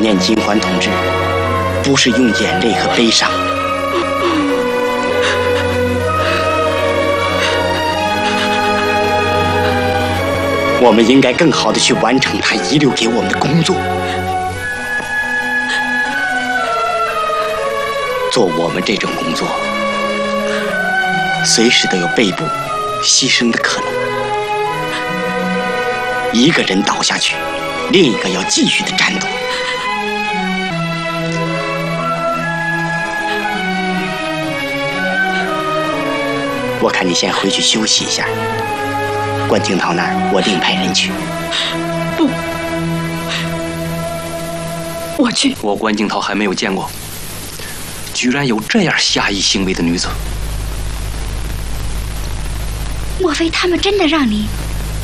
念金环同志，不是用眼泪和悲伤。我们应该更好地去完成他遗留给我们的工作，做我们这种工作，随时都有被捕、牺牲的可能。一个人倒下去，另一个要继续的战斗。我看你先回去休息一下。关景涛那儿，我另派人去。 不，我去。 我关景涛还没有见过，居然有这样下意行为的女子。 莫非他们真的让你？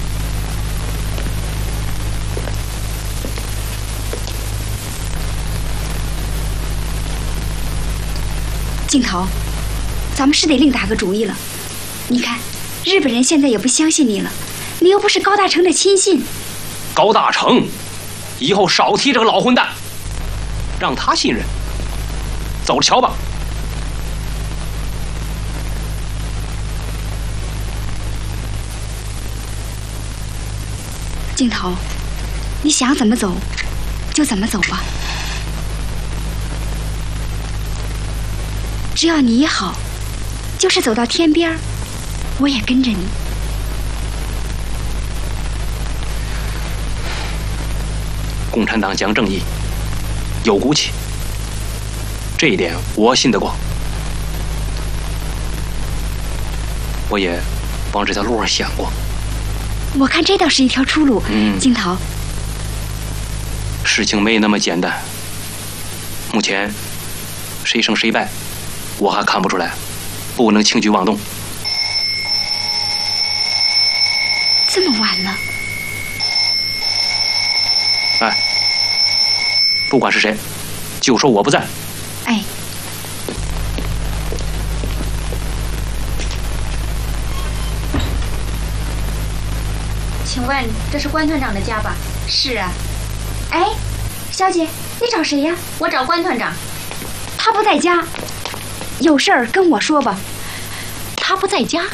镜头，咱们是得另打个主意了。你看，日本人现在也不相信你了，你又不是高大成的亲信。 高大成，以后少提这个老混蛋，让他信任。走着瞧吧。 镜头，你想怎么走，就怎么走吧。只要你好，就是走到天边，我也跟着你。 共产党讲正义，有骨气，这一点我信得过。我也往这条路上想过。 我看这倒是一条出路。镜头， 事情没那么简单。目前谁胜谁败，我还看不出来，不能轻举妄动。 这么晚了， 哎，不管是谁，就说我不在。 哎， 请问这是关团长的家吧？ 是啊。哎，小姐，你找谁呀？ 我找关团长。 他不在家，有事儿跟我说吧。 他不在家？